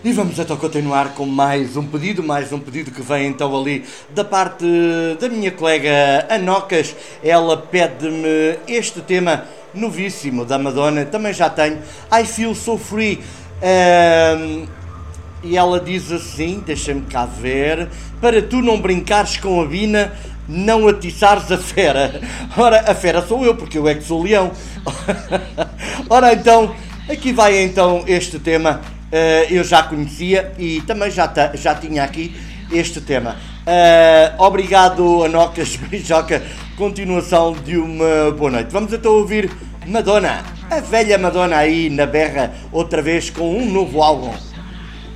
E vamos então continuar com mais um pedido que vem então ali da parte da minha colega Anocas. Ela pede-me este tema novíssimo da Madonna, também já tenho, I Feel So Free. E ela diz assim, deixa-me cá ver, para tu não brincares com a Bina, não atiçares a fera. Ora, a fera sou eu, porque eu é que sou leão. Ora então, aqui vai então este tema. Eu já conhecia e também já tinha aqui este tema. Obrigado, Anocas, beijoca, continuação de uma boa noite. Vamos então ouvir Madonna, a velha Madonna aí na berra, outra vez com um novo álbum.